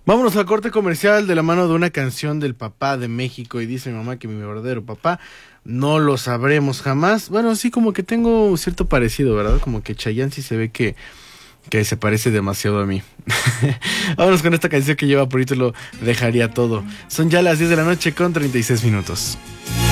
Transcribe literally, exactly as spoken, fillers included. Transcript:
Vámonos al corte comercial de la mano de una canción del papá de México. Y dice mi mamá que mi verdadero papá no lo sabremos jamás. Bueno, sí, como que tengo cierto parecido, ¿verdad? Como que Chayanne sí se ve que, que se parece demasiado a mí. Vámonos con esta canción que lleva por título Dejaría Todo. Son ya las diez de la noche con treinta y seis minutos.